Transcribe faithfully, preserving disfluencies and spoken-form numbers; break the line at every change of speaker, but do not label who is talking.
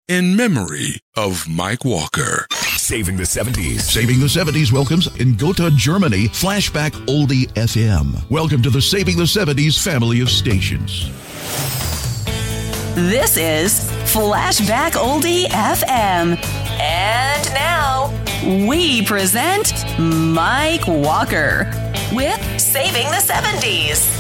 in memory of Mike Walker.
Saving the seventies.
Saving the seventies welcomes in Gotha, Germany, Flashback Oldie F M. Welcome to the Saving the seventies family of stations.
This is Flashback Oldie F M. And now, we present Mike Walker with Saving the seventies.